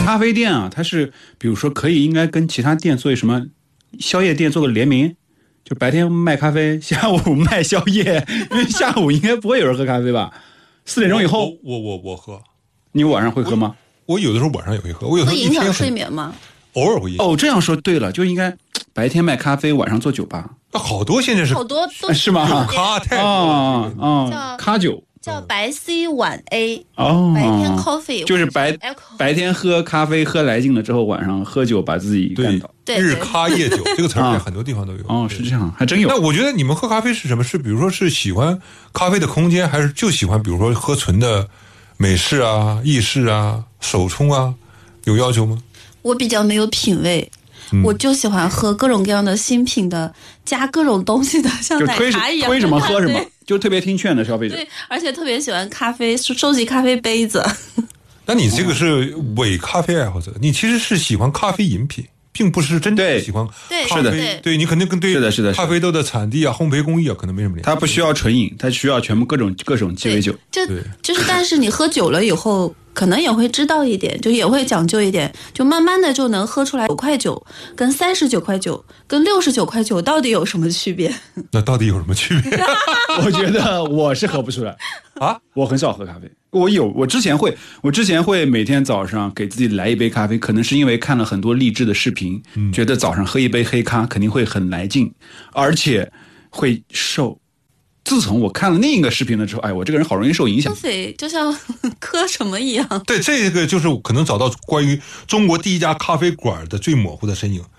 咖啡店啊，它是比如说可以应该跟其他店做什么宵夜店做个联名，就白天卖咖啡，下午卖宵夜，因为下午应该不会有人喝咖啡吧？4点钟以后， 我喝。 你晚上会喝吗？ 我有的时候晚上也会喝，我有时候会影响睡眠吗？ 偶尔会影响。 哦，这样说对了，就应该白天卖咖啡，晚上做酒吧。 好多现在是好多都是吗？ 咖太咖酒叫白 C 晚 A 哦， 白天 coffee 就是白天喝咖啡喝来劲了之后，晚上喝酒把自己干倒。 对， 日咖夜酒这个词儿在很多地方都有。 哦，是这样，还真有。 那我觉得你们喝咖啡是什么？是比如说是喜欢咖啡的空间，还是就喜欢比如说喝纯的美式啊、意式啊、手冲啊？有要求吗？ 我比较没有品味。我就喜欢喝各种各样的新品的，加各种东西的，像奶茶一样， 推什么喝什么，就特别听劝的消费者。 对，而且特别喜欢咖啡，收集咖啡杯子。 那你这个是伪咖啡爱好者，你其实是喜欢咖啡饮品，并不是真正喜欢咖啡。对，你肯定跟对咖啡豆的产地啊、烘焙工艺啊，可能没什么联系。 它不需要纯饮，它需要全部各种鸡尾酒。 就是，但是你喝久了以后。可能也会知道一点，就也会讲究一点，就慢慢的就能喝出来9块9跟39块9跟69块9到底有什么区别？ 那到底有什么区别？ 我觉得我是喝不出来啊，我很少喝咖啡。我之前会每天早上给自己来一杯咖啡，可能是因为看了很多励志的视频，觉得早上喝一杯黑咖肯定会很来劲，而且会瘦。自从我看了另一个视频了之后，我这个人好容易受影响。 对，就像磕什么一样。 对，这个就是可能找到关于中国第一家咖啡馆的最模糊的身影。